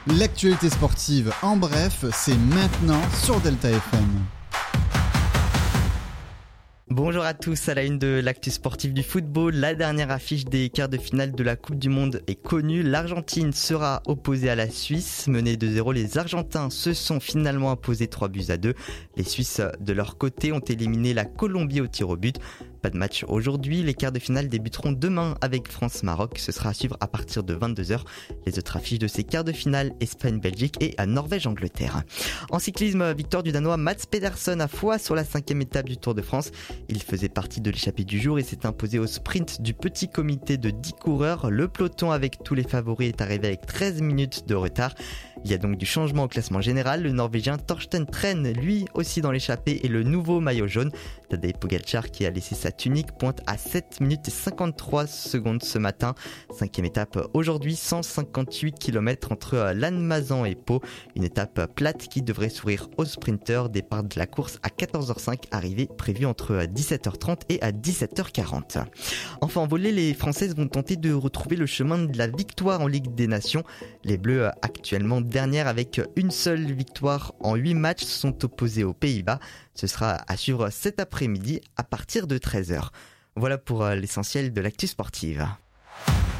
L'actualité sportive en bref, c'est maintenant sur Delta FM. Bonjour à tous, à la une de l'actu sportif du football, la dernière affiche des quarts de finale de la Coupe du Monde est connue. L'Argentine sera opposée à la Suisse. Menés 2-0, les Argentins se sont finalement imposés 3-2. Les Suisses, de leur côté, ont éliminé la Colombie au tir au but. Pas de match aujourd'hui, les quarts de finale débuteront demain avec France-Maroc. Ce sera à suivre à partir de 22h. Les autres affiches de ces quarts de finale, Espagne-Belgique et Norvège-Angleterre. En cyclisme, victoire du Danois Mats Pedersen à Foix sur la 5e étape du Tour de France. Il faisait partie de l'échappée du jour et s'est imposé au sprint du petit comité de 10 coureurs. Le peloton avec tous les favoris est arrivé avec 13 minutes de retard. Il y a donc du changement au classement général. Le Norvégien Torsten Tren, lui aussi dans l'échappée, est le nouveau maillot jaune. Tadej Pogacar, qui a laissé sa tunique, pointe à 7 minutes et 53 secondes ce matin. 5e étape aujourd'hui, 158 km entre Lannemezan et Pau. Une étape plate qui devrait sourire aux sprinteurs. Départ de la course à 14h05, arrivée prévue entre 17h30 et à 17h40. Enfin en volée, les Françaises vont tenter de retrouver le chemin de la victoire en Ligue des Nations. Les Bleus, actuellement dernière avec une seule victoire en 8 matchs, sont opposées aux Pays-Bas. Ce sera à suivre cet après-midi à partir de 13h. Voilà pour l'essentiel de l'actu sportive.